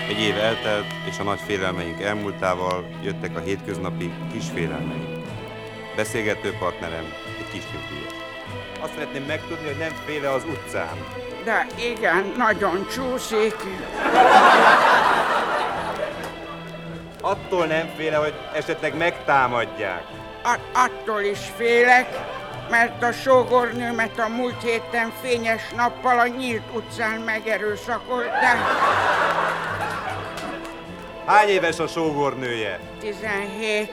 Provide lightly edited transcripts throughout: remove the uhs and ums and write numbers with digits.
Egy év eltelt, és a nagy félelmeink elmúltával jöttek a hétköznapi kis félelmeink. Beszélgető partnerem egy kis nyugdíjas. Azt szeretném megtudni, hogy nem féle az utcán. De igen, nagyon csúszik. Attól nem féle, hogy esetleg megtámadják. Attól is félek, mert a sógornőmet a múlt héten fényes nappal a nyílt utcán megerőszakolták. Hány éves a sógornője? 17.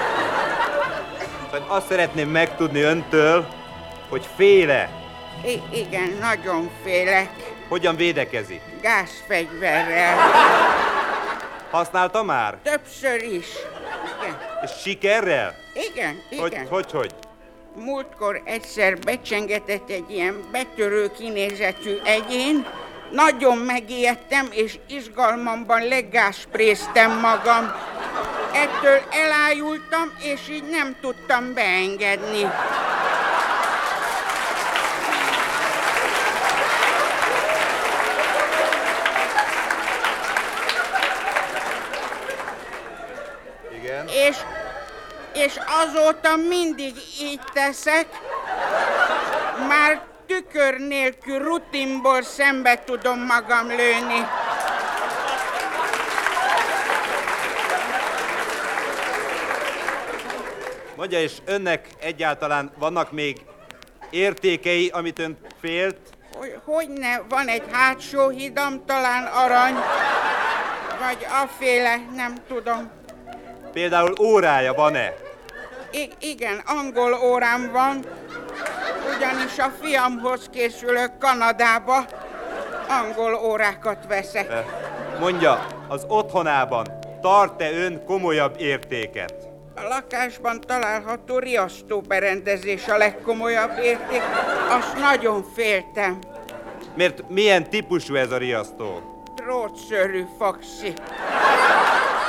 Tehát azt szeretném megtudni öntől, hogy féle. Igen, nagyon félek. Hogyan védekezik? Gázfegyverrel. Használta már? Többször is. Igen. És sikerrel? Igen. Hogy? Múltkor egyszer becsengetett egy ilyen betörő kinézetű egyén, nagyon megijedtem, és izgalmamban legáspréztem magam. Ettől elájultam, és így nem tudtam beengedni. Igen. És azóta mindig így teszek, már tükör nélkül rutinból szembe tudom magam lőni. Mondja, és önnek egyáltalán vannak még értékei, amit ön félt? Hogyne, van egy hátsó hidam, talán arany, vagy aféle, nem tudom. Például órája van-e? Igen, angol órám van, ugyanis a fiamhoz készülök Kanadába, angol órákat veszek. Mondja, az otthonában tart-e ön komolyabb értéket? A lakásban található riasztóberendezés a legkomolyabb érték, azt nagyon féltem. Mert milyen típusú ez a riasztó? Drótszőrű foxi.